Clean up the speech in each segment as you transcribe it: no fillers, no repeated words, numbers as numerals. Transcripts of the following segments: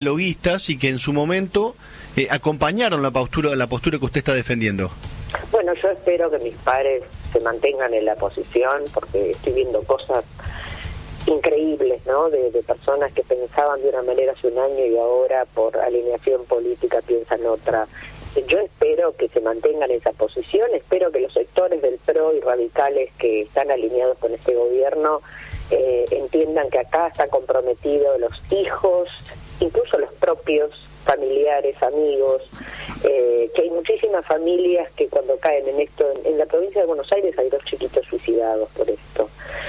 loguistas y que en su momento acompañaron la postura que usted está defendiendo. Bueno, yo espero que mis padres se mantengan en la posición, porque estoy viendo cosas increíbles, ¿no? De personas que pensaban de una manera hace un año y ahora por alineación política piensan otra. Yo espero que se mantengan en esa posición, espero que los sectores del PRO y radicales que están alineados con este gobierno entiendan que acá están comprometidos los hijos, incluso los propios familiares, amigos, que hay muchísimas familias que cuando caen en esto, en la provincia de Buenos Aires hay 2 chiquitos suicidados por esto.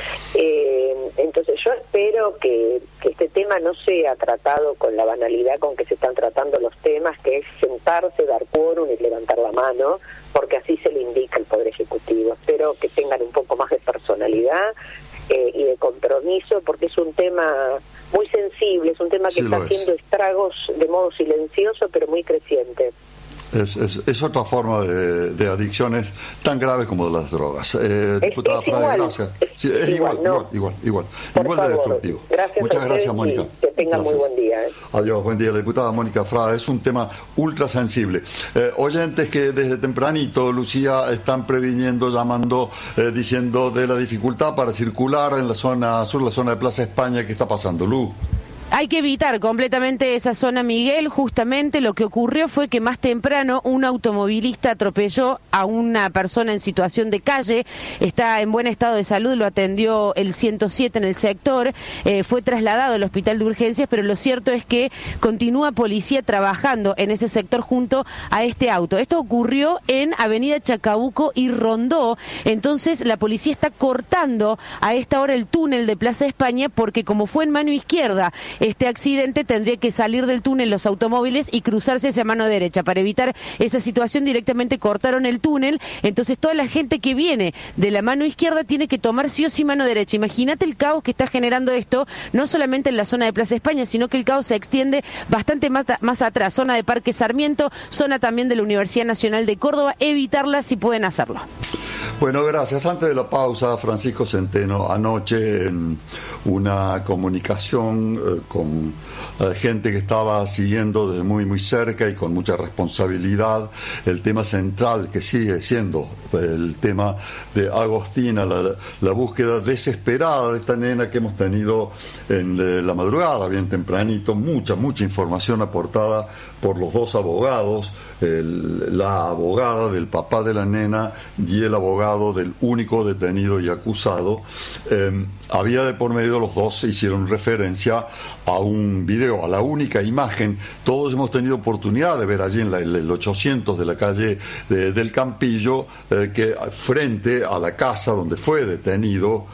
Entonces yo espero que este tema no sea tratado con la banalidad con que se están tratando los temas, que es sentarse, dar quórum y levantar la mano, porque así se le indica al Poder Ejecutivo. Espero que tengan un poco más de personalidad y de compromiso, porque es un tema muy sensible, es un tema que está haciendo estragos de modo silencioso pero muy creciente. Es otra forma de adicciones tan graves como las drogas. Diputada Frade, gracias. Es igual de destructivo. Muchas gracias, Mónica. Que tengan muy buen día. Adiós, buen día. La diputada Mónica Frade. Es un tema ultra sensible. Oyentes que desde tempranito, Lucía, están previniendo, llamando, diciendo de la dificultad para circular en la zona sur, la zona de Plaza España. ¿Qué está pasando, Lu? Hay que evitar completamente esa zona, Miguel. Justamente lo que ocurrió fue que más temprano un automovilista atropelló a una persona en situación de calle. Está en buen estado de salud, lo atendió el 107 en el sector. Fue trasladado al hospital de urgencias, pero lo cierto es que continúa policía trabajando en ese sector junto a este auto. Esto ocurrió en Avenida Chacabuco y Rondó. Entonces la policía está cortando a esta hora el túnel de Plaza España, porque como fue en mano izquierda este accidente, tendría que salir del túnel los automóviles y cruzarse hacia mano derecha. Para evitar esa situación directamente cortaron el túnel, entonces toda la gente que viene de la mano izquierda tiene que tomar sí o sí mano derecha. Imagínate el caos que está generando esto, no solamente en la zona de Plaza España, sino que el caos se extiende bastante más atrás, zona de Parque Sarmiento, zona también de la Universidad Nacional de Córdoba. Evitarla si pueden hacerlo. Bueno, gracias. Antes de la pausa, Francisco Centeno, anoche en una comunicación con gente que estaba siguiendo de muy cerca y con mucha responsabilidad el tema central que sigue siendo el tema de Agostina, la búsqueda desesperada de esta nena que hemos tenido en la madrugada, bien tempranito, mucha información aportada por los 2 abogados, la abogada del papá de la nena y el abogado del único detenido y acusado. Había de por medio, los 2 hicieron referencia a un video, a la única imagen. Todos hemos tenido oportunidad de ver allí en el 800 de la calle del Campillo, que frente a la casa donde fue detenido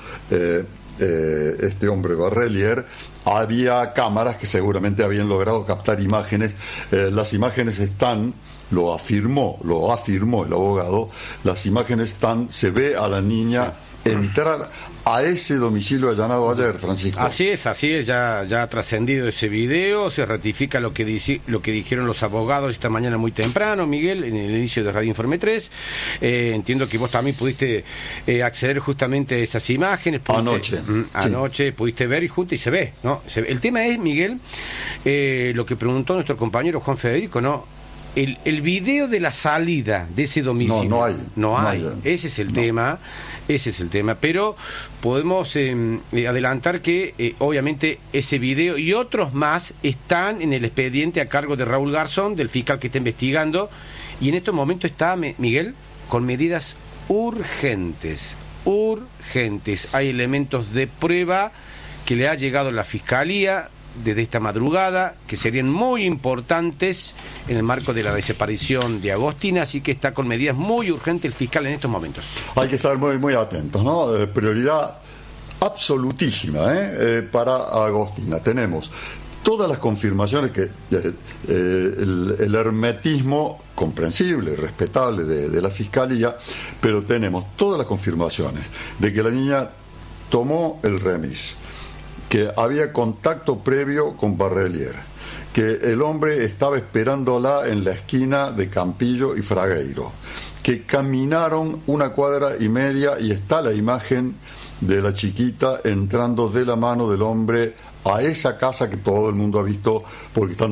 este hombre Barrelier, había cámaras que seguramente habían logrado captar imágenes. Las imágenes están, lo afirmó el abogado, las imágenes están, se ve a la niña entrar a ese domicilio allanado ayer, Francisco. Así es, ya ha trascendido ese video, se ratifica lo que dijeron los abogados esta mañana muy temprano, Miguel, en el inicio de Radio Informe 3. Entiendo que vos también pudiste acceder justamente a esas imágenes. Anoche pudiste ver y se ve, ¿no? El tema es, Miguel, lo que preguntó nuestro compañero Juan Federico, ¿no? El video de la salida de ese domicilio. No hay. Ese es el tema, pero podemos adelantar que obviamente ese video y otros más están en el expediente a cargo de Raúl Garzón, del fiscal que está investigando, y en estos momentos está, Miguel, con medidas urgentes. Hay elementos de prueba que le ha llegado a la Fiscalía desde esta madrugada, que serían muy importantes en el marco de la desaparición de Agostina, así que está con medidas muy urgentes el fiscal en estos momentos. Hay que estar muy atentos, ¿no? Prioridad absolutísima para Agostina. Tenemos todas las confirmaciones que el hermetismo comprensible, respetable de la Fiscalía, pero tenemos todas las confirmaciones de que la niña tomó el remis, que había contacto previo con Barrelier, que el hombre estaba esperándola en la esquina de Campillo y Fragueiro, que caminaron 1,5 cuadras y está la imagen de la chiquita entrando de la mano del hombre a esa casa que todo el mundo ha visto porque están